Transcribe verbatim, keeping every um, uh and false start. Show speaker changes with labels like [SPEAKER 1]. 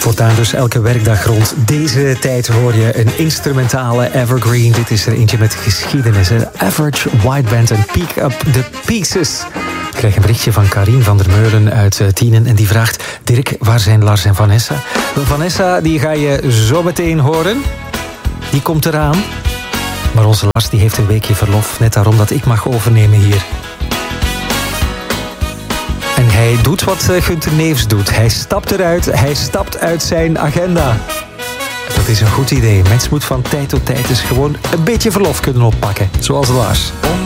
[SPEAKER 1] Voortaan dus elke werkdag rond deze tijd hoor je een instrumentale evergreen. Dit is er eentje met geschiedenis. Een Average White Band en Pick Up The Pieces. Ik krijg een berichtje van Karin van der Meulen uit uh, Tienen en die vraagt: Dirk, waar zijn Lars en Vanessa? Vanessa, die ga je zo meteen horen. Die komt eraan. Maar onze Lars die heeft een weekje verlof. Net daarom dat ik mag overnemen hier. En hij doet wat Gunther Neefs doet. Hij stapt eruit. Hij stapt uit zijn agenda. Dat is een goed idee. Mens moet van tijd tot tijd eens gewoon een beetje verlof kunnen oppakken. Zoals Lars.